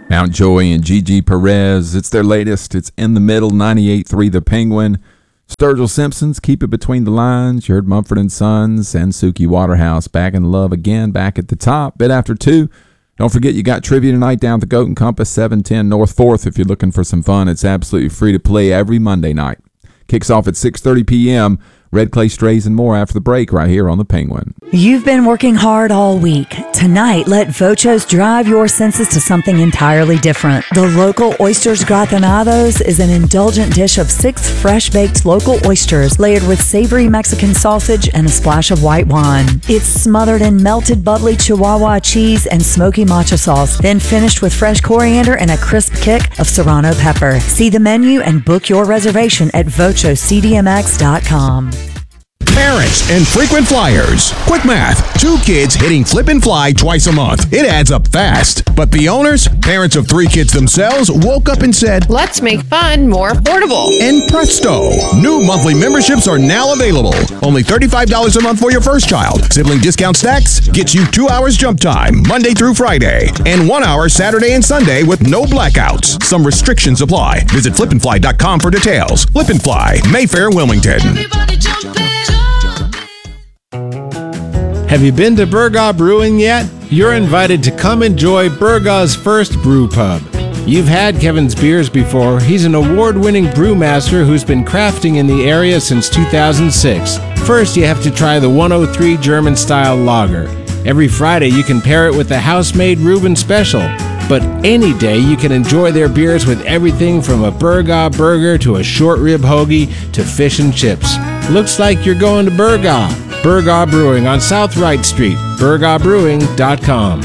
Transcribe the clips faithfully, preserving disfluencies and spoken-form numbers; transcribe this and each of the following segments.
Mount Joy and Gigi Perez. It's their latest. It's In the Middle, ninety-eight point three The Penguin. Sturgill Simpsons, Keep It Between the Lines. You heard Mumford and Sons and Suki Waterhouse, Back in Love Again, back at the top, bit after two. Don't forget you got trivia tonight down at the Goat and Compass, seven ten North fourth. If you're looking for some fun, it's absolutely free to play every Monday night. Kicks off at six thirty p.m. Red Clay Strays and more after the break right here on The Penguin. You've been working hard all week. Tonight, let Vochos drive your senses to something entirely different. The local Oysters Gratinados is an indulgent dish of six fresh-baked local oysters layered with savory Mexican sausage and a splash of white wine. It's smothered in melted bubbly Chihuahua cheese and smoky matcha sauce, then finished with fresh coriander and a crisp kick of serrano pepper. See the menu and book your reservation at vochos c d m x dot com. Parents and frequent flyers. Quick math. Two kids hitting flip and fly twice a month. It adds up fast. But the owners, parents of three kids themselves, woke up and said, let's make fun more affordable. And presto, new monthly memberships are now available. Only thirty-five dollars a month for your first child. Sibling discount stacks gets you two hours jump time, Monday through Friday, and one hour Saturday and Sunday with no blackouts. Some restrictions apply. Visit flip and fly dot com for details. Flip and Fly, Mayfair, Wilmington. Everybody jump in. Have you been to Burgaw Brewing yet? You're invited to come enjoy Burgaw's first brew pub. You've had Kevin's beers before. He's an award-winning brewmaster who's been crafting in the area since two thousand six. First, you have to try the one oh three German-style lager. Every Friday, you can pair it with the house-made Reuben Special. But any day, you can enjoy their beers with everything from a Burgaw burger to a short rib hoagie to fish and chips. Looks like you're going to Burgaw. Burgaw Brewing on South Wright Street, burgaw brewing dot com.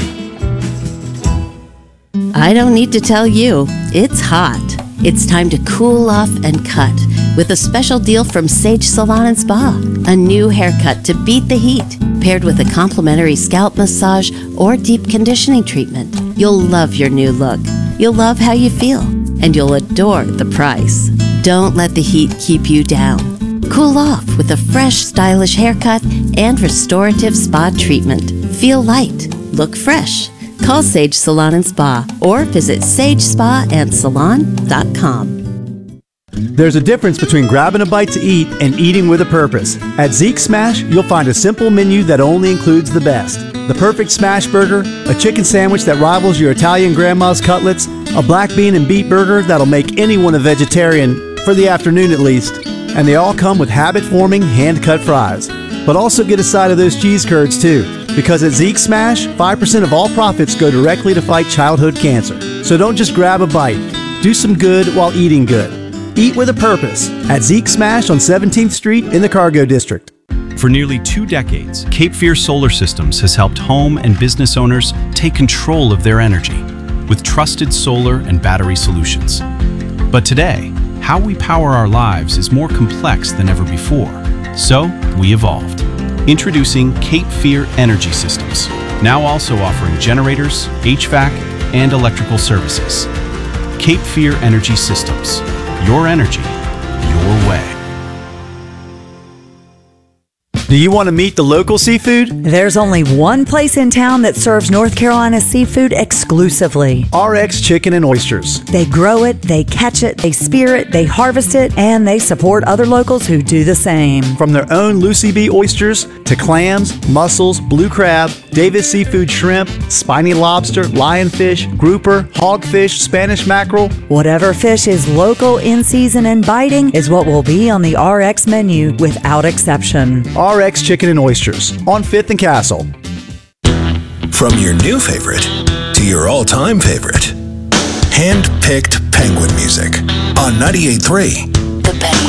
I don't need to tell you, it's hot. It's time to cool off and cut with a special deal from Sage Salon and Spa. A new haircut to beat the heat, paired with a complimentary scalp massage or deep conditioning treatment. You'll love your new look. You'll love how you feel. And you'll adore the price. Don't let the heat keep you down. Cool off with a fresh, stylish haircut and restorative spa treatment. Feel light. Look fresh. Call Sage Salon and Spa or visit sage spa and salon dot com. There's a difference between grabbing a bite to eat and eating with a purpose. At Zeke Smash, you'll find a simple menu that only includes the best. The perfect smash burger, a chicken sandwich that rivals your Italian grandma's cutlets, a black bean and beet burger that'll make anyone a vegetarian, for the afternoon at least. And they all come with habit-forming, hand-cut fries. But also get a side of those cheese curds too, because at Zeke Smash, five percent of all profits go directly to fight childhood cancer. So don't just grab a bite. Do some good while eating good. Eat with a purpose at Zeke Smash on seventeenth Street in the Cargo District. For nearly two decades, Cape Fear Solar Systems has helped home and business owners take control of their energy with trusted solar and battery solutions. But today, how we power our lives is more complex than ever before. So, we evolved. Introducing Cape Fear Energy Systems, now also offering generators, H V A C, and electrical services. Cape Fear Energy Systems. Your energy, your way. Do you want to meet the local seafood? There's only one place in town that serves North Carolina seafood exclusively. R X Chicken and Oysters. They grow it, they catch it, they spear it, they harvest it, and they support other locals who do the same. From their own Lucy B oysters to clams, mussels, blue crab, Davis seafood shrimp, spiny lobster, lionfish, grouper, hogfish, Spanish mackerel. Whatever fish is local, in season, and biting is what will be on the R X menu without exception. R X Chicken and Oysters on fifth and Castle. From your new favorite to your all-time favorite, hand-picked Penguin music on ninety-eight point three.